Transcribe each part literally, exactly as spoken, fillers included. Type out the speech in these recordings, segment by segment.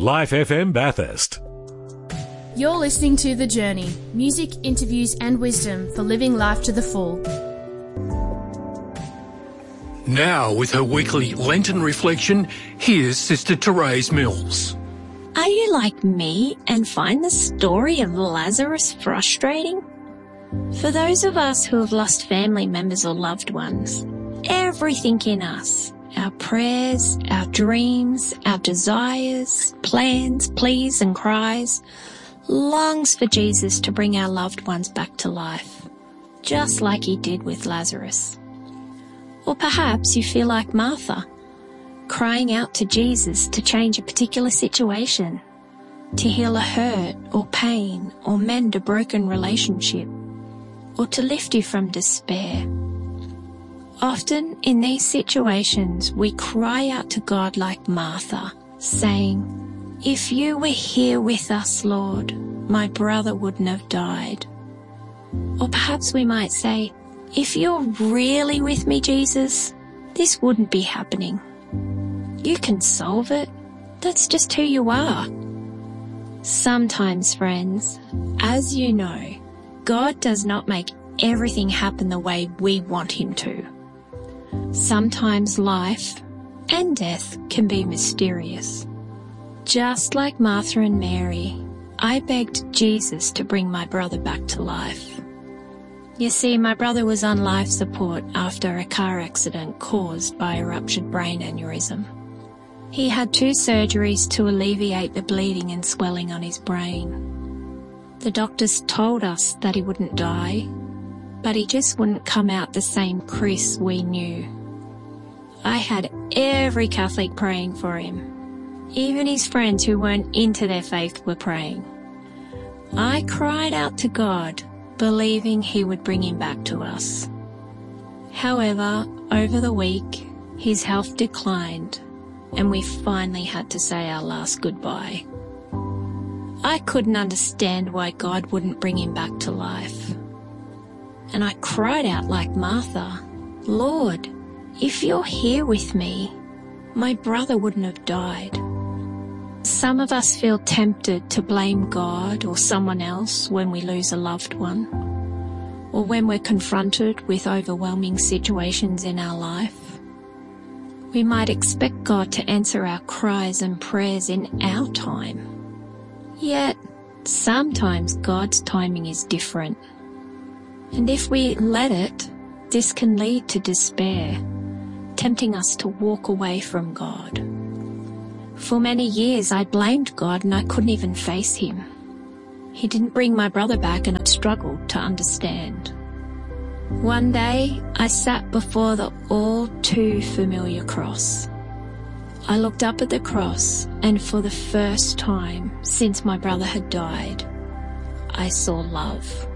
Life F M Bathurst. You're listening to The Journey, music, interviews and wisdom for living life to the full. Now, with her weekly Lenten reflection, here's Sister Therese Mills. Are you like me and find the story of Lazarus frustrating? For those of us who have lost family members or loved ones, everything in us, our prayers, our dreams, our desires, plans, pleas and cries, longs for Jesus to bring our loved ones back to life, just like he did with Lazarus. Or perhaps you feel like Martha, crying out to Jesus to change a particular situation, to heal a hurt or pain or mend a broken relationship, or to lift you from despair. Often in these situations we cry out to God like Martha, saying, "If you were here with us, Lord, my brother wouldn't have died." Or perhaps we might say, "If you're really with me, Jesus, this wouldn't be happening. You can solve it. That's just who you are." Sometimes, friends, as you know, God does not make everything happen the way we want him to. Sometimes life and death can be mysterious. Just like Martha and Mary, I begged Jesus to bring my brother back to life. You see, my brother was on life support after a car accident caused by a ruptured brain aneurysm. He had two surgeries to alleviate the bleeding and swelling on his brain. The doctors told us that he wouldn't die, but he just wouldn't come out the same Chris we knew. I had every Catholic praying for him. Even his friends who weren't into their faith were praying. I cried out to God, believing he would bring him back to us. However, over the week, his health declined, and we finally had to say our last goodbye. I couldn't understand why God wouldn't bring him back to life. And I cried out like Martha, "Lord, if you're here with me, my brother wouldn't have died." Some of us feel tempted to blame God or someone else when we lose a loved one, or when we're confronted with overwhelming situations in our life. We might expect God to answer our cries and prayers in our time. Yet, sometimes God's timing is different. And if we let it, this can lead to despair, tempting us to walk away from God. For many years I blamed God and I couldn't even face him. He didn't bring my brother back and I struggled to understand. One day I sat before the all too familiar cross. I looked up at the cross and for the first time since my brother had died, I saw love.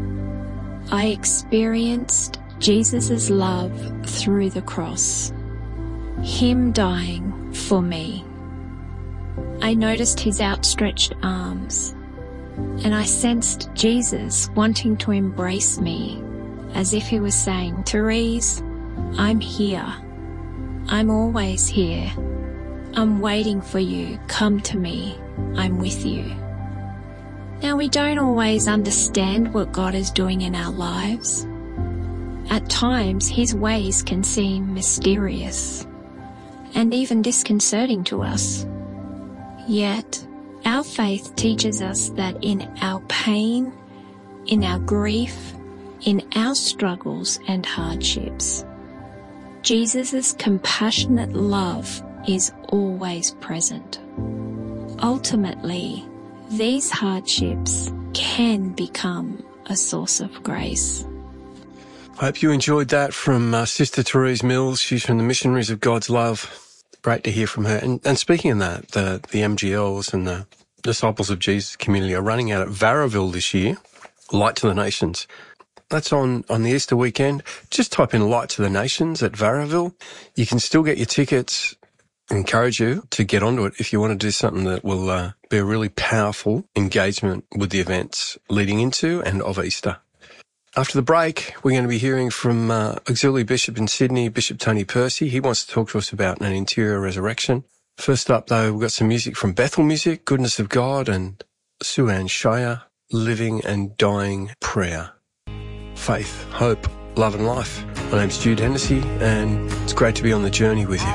I experienced Jesus' love through the cross, him dying for me. I noticed his outstretched arms, and I sensed Jesus wanting to embrace me, as if he was saying, "Therese, I'm here. I'm always here. I'm waiting for you. Come to me. I'm with you." Now, we don't always understand what God is doing in our lives. At times, his ways can seem mysterious and even disconcerting to us. Yet, our faith teaches us that in our pain, in our grief, in our struggles and hardships, Jesus' compassionate love is always present. Ultimately, these hardships can become a source of grace. Hope you enjoyed that from uh, Sister Therese Mills. She's from the Missionaries of God's Love. Great to hear from her. And, and speaking of that, the, the M G Ls and the Disciples of Jesus community are running out at Varraville this year, Light to the Nations. That's on, on the Easter weekend. Just type in Light to the Nations at Varraville. You can still get your tickets. I encourage you to get onto it if you want to do something that will uh, be a really powerful engagement with the events leading into and of Easter. After the break, we're going to be hearing from uh, Auxiliary Bishop in Sydney, Bishop Tony Percy. He wants to talk to us about an interior resurrection. First up, though, we've got some music from Bethel Music, Goodness of God, and Sue Ann Shire, Living and Dying Prayer. Faith, hope, love and life. My name's Jude Hennessy, and it's great to be on the journey with you.